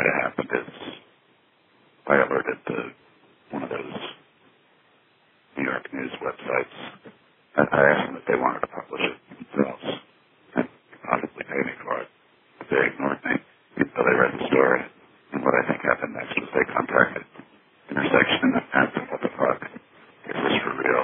might have happened is I alerted one of those New York news websites. I asked them if they wanted to publish it themselves and obviously pay me for it. They ignored me until they read the story. And what I think happened next was they contacted Intersection and asked them what the fuck. Is this for real?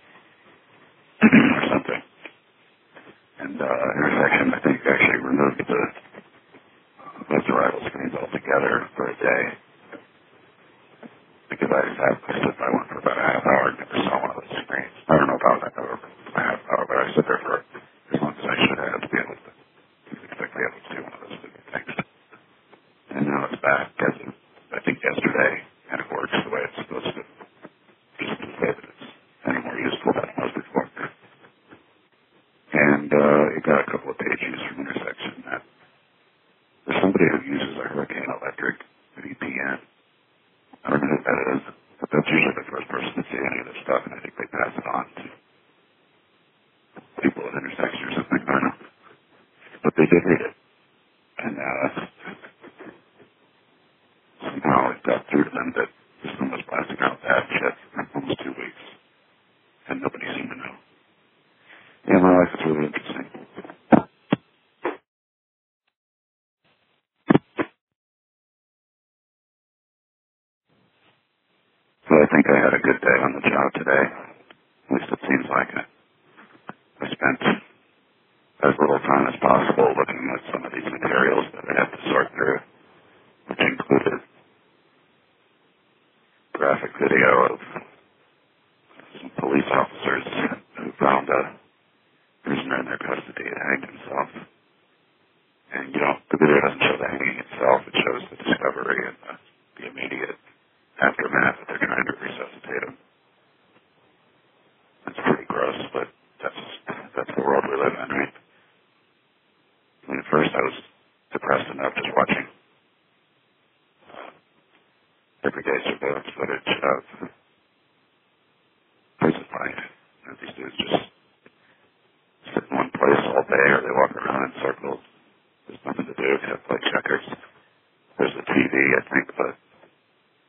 Or something. And Intersection, I think, actually removed the bus arrival screens altogether for a day. Because I stood by one for about a half hour and never saw one of those screens. I don't know about that over a half hour, but I stood there for as long as I should have to be able to exactly able to see one of those things. And now it's back as of, I think, yesterday, and it works the way it's supposed to. Just to say that it's any more useful than it was before. And it got a couple of page views from Intersection that there's somebody who uses a Hurricane Electric VPN. I don't know who that is, but that's usually the first person to see any of this stuff, and I think they pass it on to people at Intersection or something. I don't know. But they did read it. And somehow it got through to them that this one was blasting out bad shit for almost 2 weeks. And nobody seemed to know. Yeah, my life is really interesting. So I think I had a good day on the job today. At least it seems like it. I spent as little time as possible looking at some of these materials that I had to sort through, which included graphic video of some police officers who found a prisoner in their custody and hanged himself. And, the video doesn't show the hanging itself. It shows the discovery and the immediate aftermath that they're trying to resuscitate him. It's pretty gross, but that's the world we live in, right? I mean, at first I was depressed enough just watching everyday surveillance footage of prison life. These dudes just sit in one place all day, or they walk around in circles. There's nothing to do except play checkers. There's a TV, I think, but